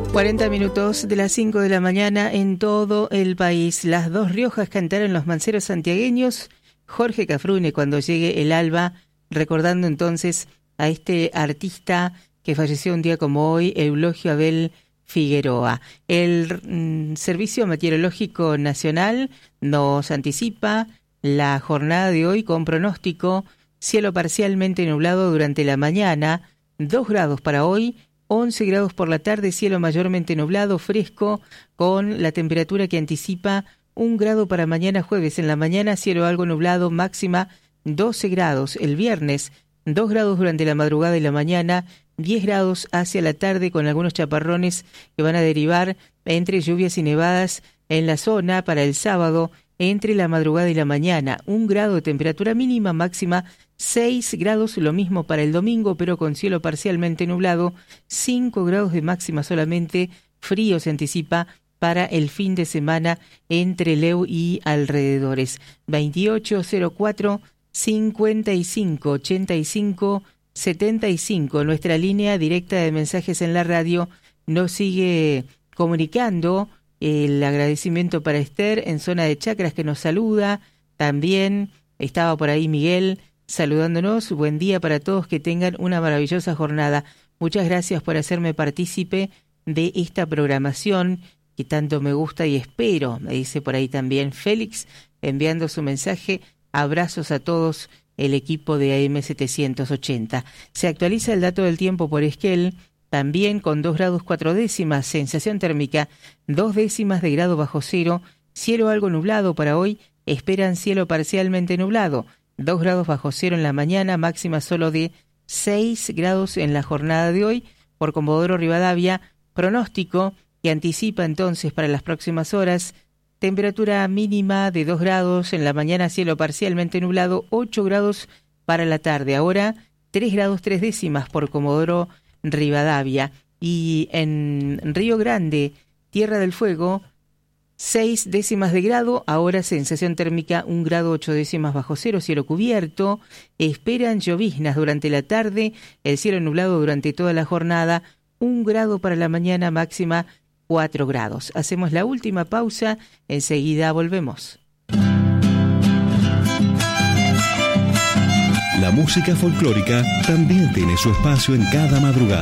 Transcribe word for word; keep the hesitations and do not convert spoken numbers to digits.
cuarenta minutos de las cinco de la mañana en todo el país. Las dos Riojas cantaron los manceros santiagueños. Jorge Cafrune, cuando llegue el alba, recordando entonces a este artista que falleció un día como hoy, Eulogio Abel Figueroa. El mm, Servicio Meteorológico Nacional nos anticipa la jornada de hoy con pronóstico: cielo parcialmente nublado durante la mañana, dos grados para hoy, once grados por la tarde, cielo mayormente nublado, fresco, con la temperatura que anticipa un grado para mañana jueves. En la mañana, cielo algo nublado, máxima doce grados. El viernes, dos grados durante la madrugada y la mañana, diez grados hacia la tarde, con algunos chaparrones que van a derivar entre lluvias y nevadas en la zona. Para el sábado, entre la madrugada y la mañana, un grado de temperatura mínima, máxima seis grados, lo mismo para el domingo, pero con cielo parcialmente nublado, cinco grados de máxima solamente. Frío se anticipa para el fin de semana entre Leu y alrededores. veintiocho cero cuatro, cincuenta y cinco, ochenta y cinco, setenta y cinco, nuestra línea directa de mensajes en la radio. Nos sigue comunicando el agradecimiento para Esther en zona de Chacras, que nos saluda. También estaba por ahí Miguel saludándonos. Buen día para todos, que tengan una maravillosa jornada. Muchas gracias por hacerme partícipe de esta programación que tanto me gusta y espero, me dice por ahí también Félix, enviando su mensaje. Abrazos a todos el equipo de A M setecientos ochenta. Se actualiza el dato del tiempo por Esquel, también con dos grados cuatro décimas, sensación térmica dos décimas de grado bajo cero, cielo algo nublado para hoy, esperan cielo parcialmente nublado, dos grados bajo cero en la mañana, máxima solo de seis grados en la jornada de hoy. Por Comodoro Rivadavia, pronóstico que anticipa entonces para las próximas horas: temperatura mínima de dos grados en la mañana, cielo parcialmente nublado, ocho grados para la tarde. Ahora tres grados tres décimas por Comodoro Rivadavia. Y en Río Grande, Tierra del Fuego, seis décimas de grado, ahora sensación térmica un grado ocho décimas bajo cero, cielo cubierto. Esperan lloviznas durante la tarde, el cielo nublado durante toda la jornada, un grado para la mañana, máxima cuatro grados. Hacemos la última pausa, enseguida volvemos. La música folclórica también tiene su espacio en cada madrugada.